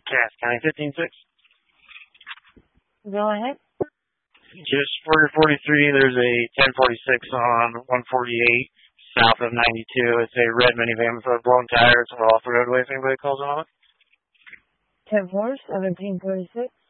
Cass County 156. Go ahead. Just for your 43, there's a 1046 on 148 south of 92. It's a red minivan with a blown tires. We're off the roadway if anybody calls on it. 10-4, 1746.